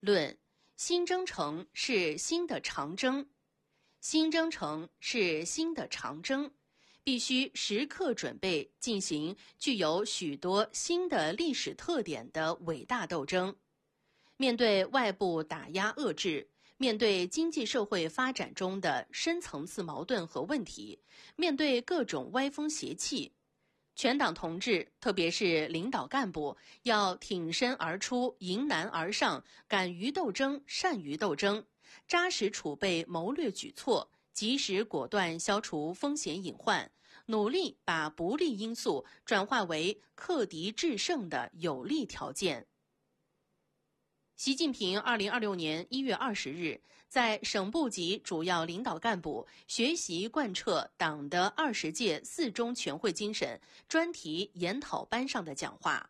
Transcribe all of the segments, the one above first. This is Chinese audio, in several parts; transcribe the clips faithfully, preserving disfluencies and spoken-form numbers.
论新征程是新的长征，新征程是新的长征，必须时刻准备进行具有许多新的历史特点的伟大斗争。面对外部打压遏制，面对经济社会发展中的深层次矛盾和问题，面对各种歪风邪气，全党同志，特别是领导干部，要挺身而出，迎难而上，敢于斗争，善于斗争，扎实储备谋略举措，及时果断消除风险隐患，努力把不利因素转化为克敌制胜的有利条件。习近平二零二六年一月二十日在省部级主要领导干部学习贯彻党的二十届四中全会精神专题研讨班上的讲话。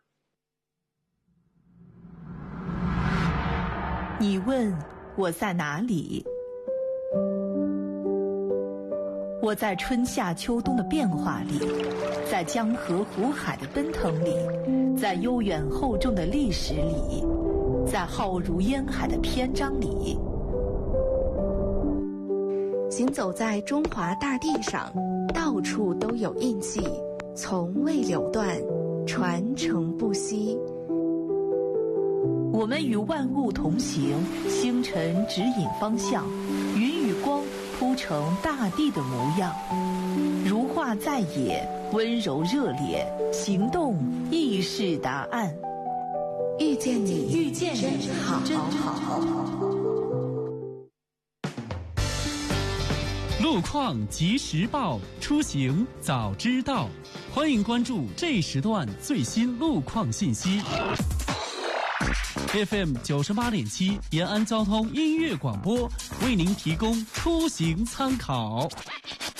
你问我在哪里？我在春夏秋冬的变化里，在江河湖海的奔腾里，在悠远厚重的历史里，在浩如烟海的篇章里， 行走在中华大地上，到处都有印记，从未流断，传承不息。 我们与万物同行，星辰指引方向，云与光铺成大地的模样。如画在野，温柔热烈，行动亦是答案。 遇见你， 遇见你， 好， 真好。 路况及时报，出行早知道。欢迎关注这时段最新路况信息。F M 九十八点七延安交通音乐广播为您提供出行参考。